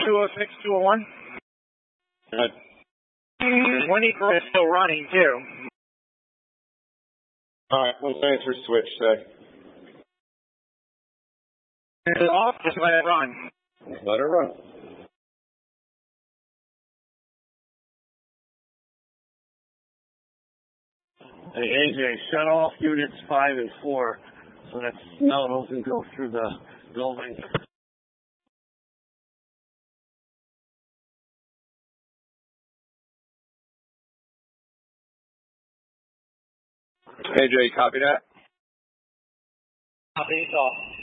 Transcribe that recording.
206, 201. Good. One Eagle is still running, too. Alright, let's answer switch, say. Is it off? Just let it run. Let her run. Hey, AJ, shut off units 5 and 4 so that snow doesn't go through the building. AJ, copy that? Copy, it's off.